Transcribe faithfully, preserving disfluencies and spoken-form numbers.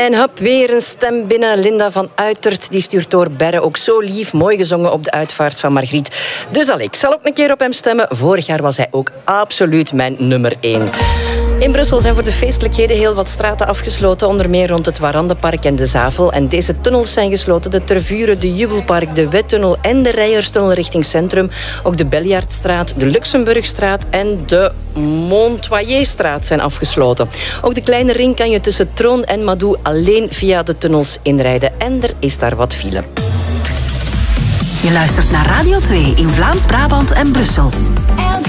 En hop, weer een stem binnen. Linda van Uitert, die stuurt door Berre. Ook zo lief, mooi gezongen op de uitvaart van Margriet. Dus al, ik zal ook een keer op hem stemmen. Vorig jaar was hij ook absoluut mijn nummer één. In Brussel zijn voor de feestelijkheden heel wat straten afgesloten, onder meer rond het Warandenpark en de Zavel. En deze tunnels zijn gesloten. De Tervuren, de Jubelpark, de Wettunnel en de Rijerstunnel richting Centrum. Ook de Beljaardstraat, de Luxemburgstraat en de Montoyerstraat zijn afgesloten. Ook de kleine ring kan je tussen Troon en Madou alleen via de tunnels inrijden. En er is daar wat file. Je luistert naar Radio twee in Vlaams-Brabant en Brussel.